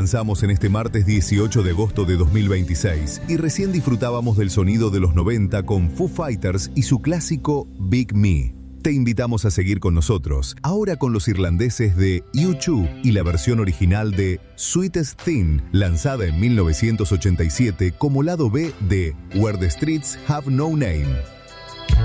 Avanzamos en este martes 18 de agosto de 2026 y recién disfrutábamos del sonido de los 90 con Foo Fighters y su clásico Big Me. Te invitamos a seguir con nosotros, ahora con los irlandeses de U2 y la versión original de Sweetest Thing, lanzada en 1987 como lado B de Where the Streets Have No Name.